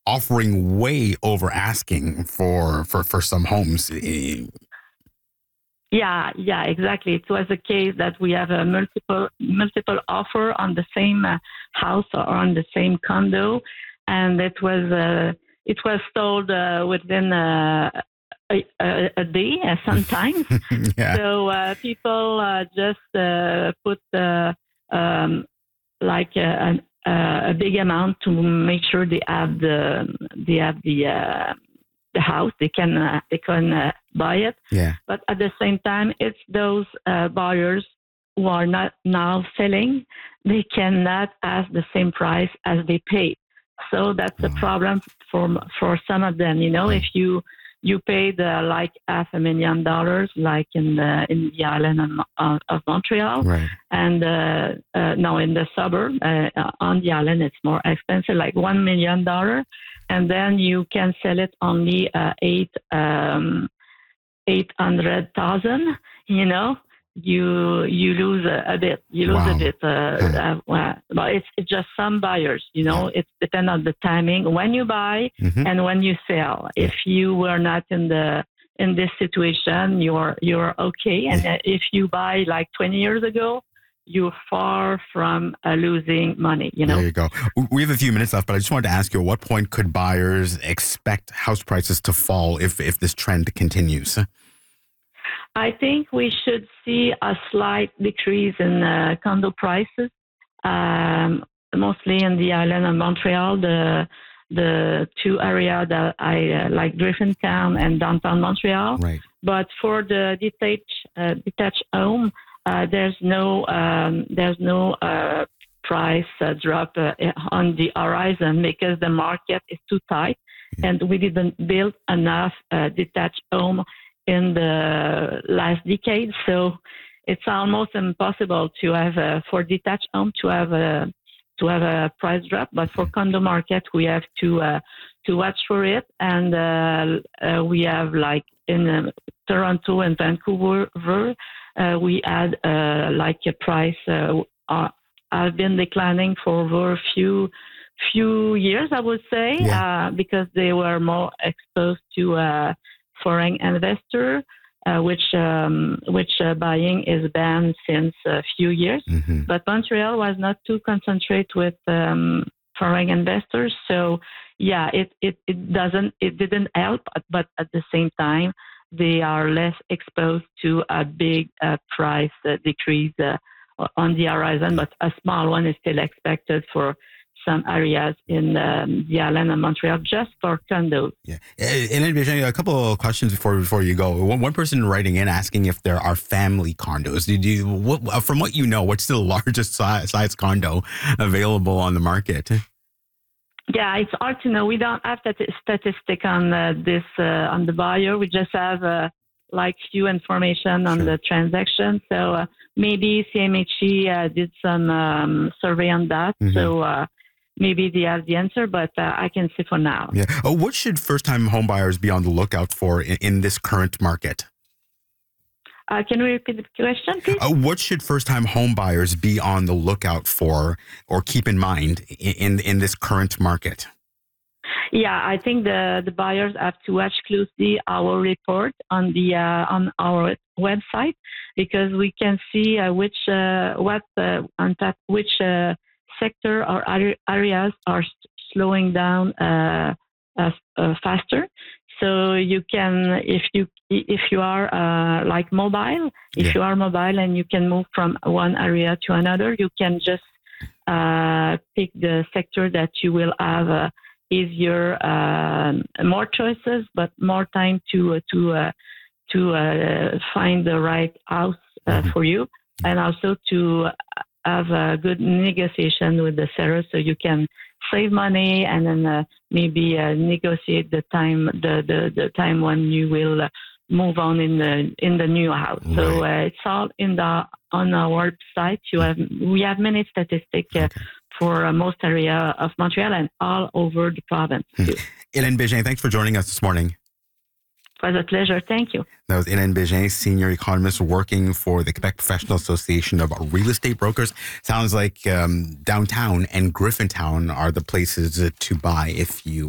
offering way over asking for some homes. Yeah, exactly. It was a case that we have a multiple offer on the same house or on the same condo, and it was sold within a day sometimes. Yeah. So people just put like a big amount to make sure they have the house. They can buy it. Yeah. But at the same time, it's those buyers who are not now selling. They cannot ask the same price as they pay. So that's a problem for some of them. If you paid like $500,000, like in the island of Montreal, Right. and no, in the suburb on the island, it's more expensive, like $1 million, and then you can sell it only 800,000. You lose a bit. But it's just some buyers. It depends on the timing when you buy and when you sell. If you were not in this situation, you're okay. And if you buy like 20 years ago, you're far from losing money. There you go. We have a few minutes left, but I just wanted to ask you, at what point could buyers expect house prices to fall if this trend continues? I think we should see a slight decrease in condo prices, mostly in the island of Montreal, the two areas that I like, Griffintown and downtown Montreal. Right. But for the detached home, there's no price drop on the horizon because the market is too tight, and we didn't build enough detached home in the last decade. So it's almost impossible to have for detached home to have a price drop. But for condo market, we have to watch for it. And we have, like in Toronto and Vancouver, we had like a price have been declining for over a few years, I would say, because they were more exposed to foreign investor, which buying is banned since a few years. But Montreal was not too concentrated with foreign investors, so it didn't help. But at the same time, they are less exposed to a big price decrease on the horizon. But a small one is still expected for some areas in the island of Montreal, just for condos. Yeah. And a couple of questions before you go. One person writing in asking if there are family condos. From what you know, what's the largest size condo available on the market? Yeah, it's hard to know. We don't have that statistic on this on the buyer. We just have like few information on the transaction. So maybe CMHC did some survey on that. So maybe they have the answer, but I can say for now. Yeah. What should first-time homebuyers be on the lookout for in this current market? Can we repeat the question, please? What should first-time homebuyers be on the lookout for or keep in mind in this current market? Yeah, I think the buyers have to watch closely our report on our website, because we can see which sector or areas are slowing down faster. So you can, if you are like mobile, if you are mobile and you can move from one area to another, you can just pick the sector that you will have easier, more choices, but more time to find the right house for you, and also to have a good negotiation with the seller, so you can save money and then maybe negotiate the time when you will move on in the new house. Right. So it's all on our website. We have many statistics for most area of Montreal and all over the province too. Hélène Bégin, thanks for joining us this morning. It was a pleasure. Thank you. That was Hélène Bégin, senior economist working for the Quebec Professional Association of Real Estate Brokers. Sounds like downtown and Griffintown are the places to buy if you